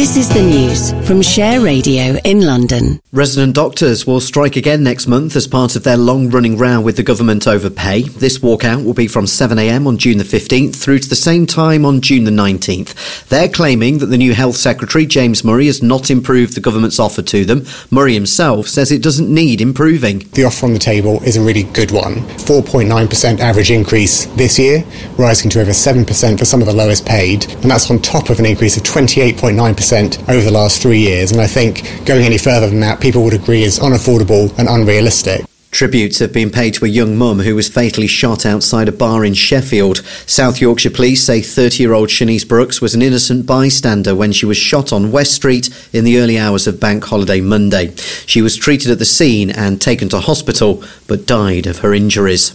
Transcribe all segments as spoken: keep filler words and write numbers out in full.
This is the news from Share Radio in London. Resident doctors will strike again next month as part of their long-running row with the government over pay. This walkout will be from seven a m on June the fifteenth through to the same time on June the nineteenth. They're claiming that the new Health Secretary, James Murray, has not improved the government's offer to them. Murray himself says it doesn't need improving. The offer on the table is a really good one. four point nine percent average increase this year, rising to over seven percent for some of the lowest paid, and that's on top of an increase of twenty-eight point nine percent over the last three years. And I think going any further than that, people would agree is unaffordable and unrealistic. Tributes have been paid to a young mum who was fatally shot outside a bar in Sheffield. South Yorkshire police say thirty-year-old Shanice Brooks was an innocent bystander when she was shot on West Street in the early hours of Bank Holiday Monday. She was treated at the scene and taken to hospital, but died of her injuries.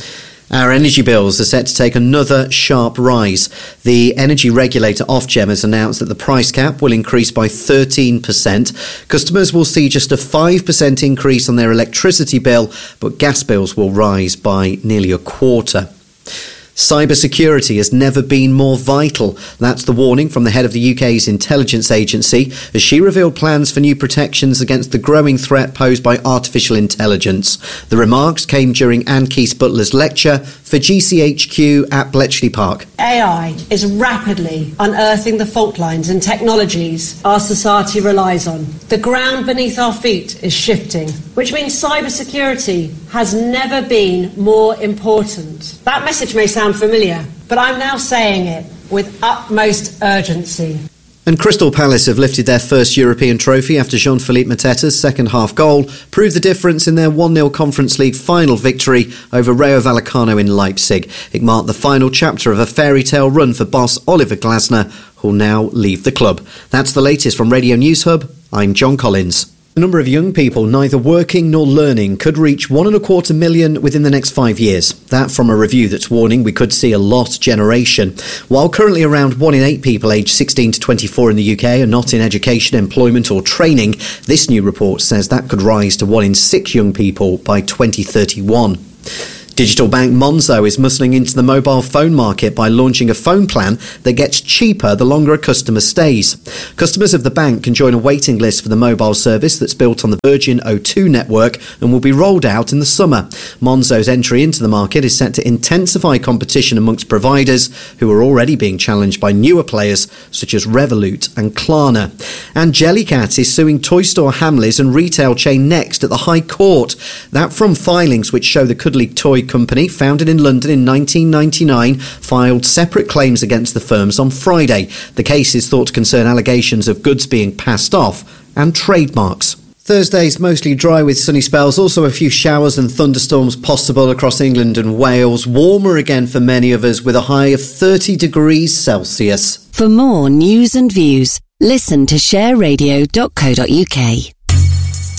Our energy bills are set to take another sharp rise. The energy regulator Ofgem has announced that the price cap will increase by thirteen percent. Customers will see just a five percent increase on their electricity bill, but gas bills will rise by nearly a quarter. Cybersecurity has never been more vital. That's the warning from the head of the U K's intelligence agency as she revealed plans for new protections against the growing threat posed by artificial intelligence. The remarks came during Anne Keith-Butler's lecture for G C H Q at Bletchley Park. A I is rapidly unearthing the fault lines and technologies our society relies on. The ground beneath our feet is shifting, which means cybersecurity has never been more important. That message may sound familiar, but I'm now saying it with utmost urgency. And Crystal Palace have lifted their first European trophy after Jean-Philippe Mateta's second-half goal proved the difference in their one nil Conference League final victory over Rayo Vallecano in Leipzig. It marked the final chapter of a fairy tale run for boss Oliver Glasner, who'll now leave the club. That's the latest from Radio News Hub. I'm John Collins. The number of young people neither working nor learning could reach one and a quarter million within the next five years. That from a review that's warning we could see a lost generation. While currently around one in eight people aged sixteen to twenty-four in the U K are not in education, employment or training, this new report says that could rise to one in six young people by twenty thirty-one. Digital bank Monzo is muscling into the mobile phone market by launching a phone plan that gets cheaper the longer a customer stays. Customers of the bank can join a waiting list for the mobile service that's built on the Virgin O two network and will be rolled out in the summer. Monzo's entry into the market is set to intensify competition amongst providers who are already being challenged by newer players such as Revolut and Klarna. And Jellycat is suing toy store Hamleys and retail chain Next at the High Court. That from filings which show the Cuddly Toy company, founded in London in nineteen ninety-nine, filed separate claims against the firms on Friday. The case is thought to concern allegations of goods being passed off and trademarks. Thursday's mostly dry with sunny spells, also a few showers and thunderstorms possible across England and Wales. Warmer again for many of us with a high of thirty degrees Celsius. For more news and views, listen to share radio dot co dot uk.